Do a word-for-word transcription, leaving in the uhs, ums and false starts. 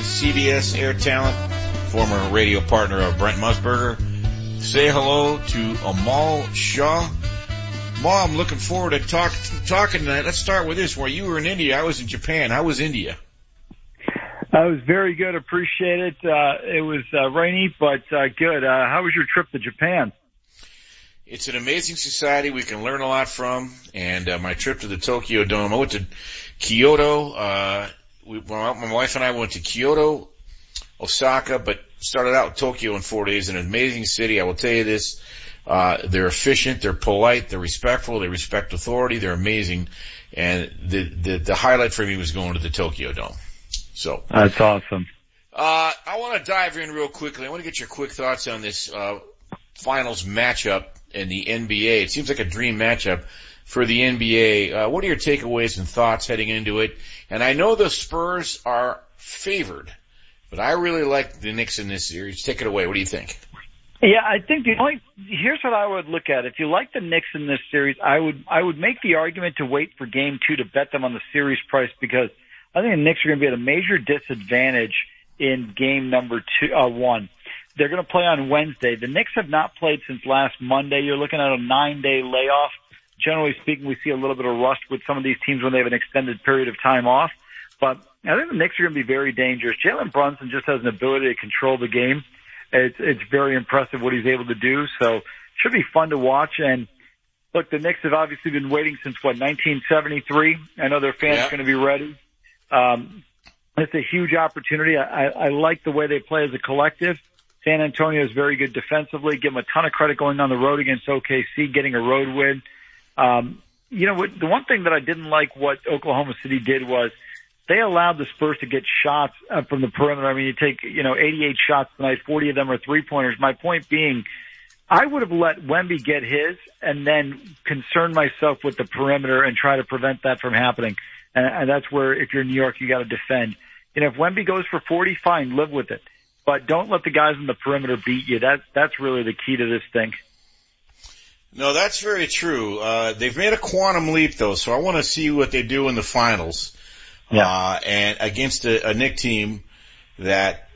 C B S Air Talent, former radio partner of Brent Musburger. Say hello to Amal Shah. Amal, I'm looking forward to talk, talking tonight. Let's start with this. Where you were in India, I was in Japan. How was India? Uh, it was very good. Appreciate it. Uh, it was uh, rainy, but uh, good. Uh, how was your trip to Japan? It's an amazing society we can learn a lot from. And uh, my trip to the Tokyo Dome, I went to Kyoto. Uh, we, my wife and I went to Kyoto, Osaka, but started out with Tokyo in four days. An amazing city. I will tell you this. Uh, they're efficient, they're polite, they're respectful, they respect authority, they're amazing. And the, the, the highlight for me was going to the Tokyo Dome. So. That's awesome. Uh, I want to dive in real quickly. I want to get your quick thoughts on this, uh, finals matchup in the N B A. It seems like a dream matchup for the N B A. Uh, what are your takeaways and thoughts heading into it? And I know the Spurs are favored, but I really like the Knicks in this series. Take it away. What do you think? Yeah, I think the only, here's what I would look at. If you like the Knicks in this series, I would, I would make the argument to wait for game two to bet them on the series price, because I think the Knicks are going to be at a major disadvantage in game number two, uh, one. They're going to play on Wednesday. The Knicks have not played since last Monday. You're looking at a nine-day layoff. Generally speaking, we see a little bit of rust with some of these teams when they have an extended period of time off. But I think the Knicks are going to be very dangerous. Jalen Brunson just has an ability to control the game. It's, it's very impressive what he's able to do. So it should be fun to watch. And look, the Knicks have obviously been waiting since, what, nineteen seventy-three. I know their fans yeah. are going to be ready. Um, it's a huge opportunity. I, I, I like the way they play as a collective. San Antonio is very good defensively. Give them a ton of credit going on the road against O K C, getting a road win. Um, you know, the one thing that I didn't like what Oklahoma City did was they allowed the Spurs to get shots uh, from the perimeter. I mean, you take, you know, eighty-eight shots tonight, forty of them are three-pointers. My point being, I would have let Wemby get his and then concern myself with the perimeter and try to prevent that from happening. And, and that's where, if you're New York, you got to defend. You know, if Wemby goes for forty, fine, live with it. But don't let the guys on the perimeter beat you. That, that's really the key to this thing. No, that's very true. Uh, they've made a quantum leap, though, so I want to see what they do in the finals. Yeah. Uh, and against a, a Knick team that